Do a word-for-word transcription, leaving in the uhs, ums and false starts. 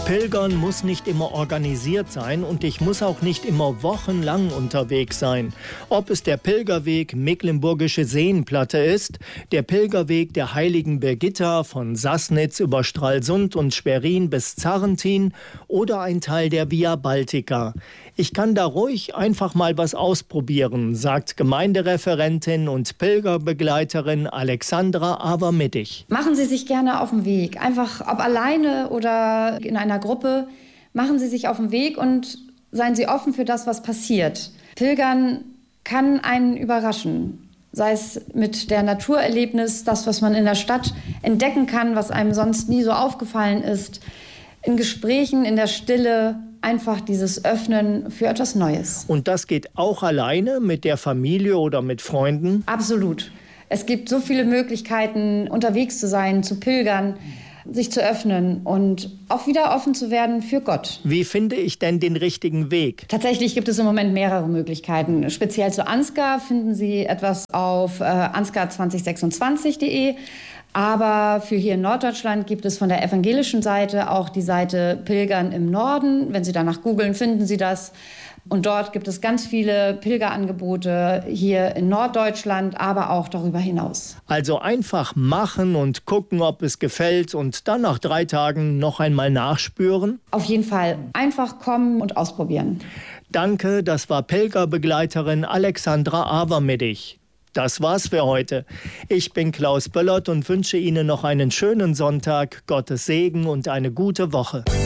Pilgern muss nicht immer organisiert sein und ich muss auch nicht immer wochenlang unterwegs sein. Ob es der Pilgerweg Mecklenburgische Seenplatte ist, der Pilgerweg der heiligen Birgitta von Sassnitz über Stralsund und Schwerin bis Zarrentin oder ein Teil der Via Baltica. Ich kann da ruhig einfach mal was ausprobieren, sagt Gemeindereferentin und Pilgerbegleiterin Alexandra Avermittig. Machen Sie sich gerne auf den Weg, einfach ob alleine oder in einer Gruppe, machen Sie sich auf den Weg und seien Sie offen für das, was passiert. Pilgern kann einen überraschen, sei es mit der Naturerlebnis, das, was man in der Stadt entdecken kann, was einem sonst nie so aufgefallen ist, in Gesprächen, in der Stille, einfach dieses Öffnen für etwas Neues. Und das geht auch alleine mit der Familie oder mit Freunden? Absolut. Es gibt so viele Möglichkeiten, unterwegs zu sein, zu pilgern, sich zu öffnen und auch wieder offen zu werden für Gott. Wie finde ich denn den richtigen Weg? Tatsächlich gibt es im Moment mehrere Möglichkeiten. Speziell zu Ansgar finden Sie etwas auf äh, ansgar zwanzig sechsundzwanzig punkt de. Aber für hier in Norddeutschland gibt es von der evangelischen Seite auch die Seite Pilgern im Norden. Wenn Sie danach googeln, finden Sie das. Und dort gibt es ganz viele Pilgerangebote hier in Norddeutschland, aber auch darüber hinaus. Also einfach machen und gucken, ob es gefällt und dann nach drei Tagen noch einmal nachspüren? Auf jeden Fall einfach kommen und ausprobieren. Danke, das war Pilgerbegleiterin Alexandra Avermittig. Das war's für heute. Ich bin Klaus Böllert und wünsche Ihnen noch einen schönen Sonntag, Gottes Segen und eine gute Woche.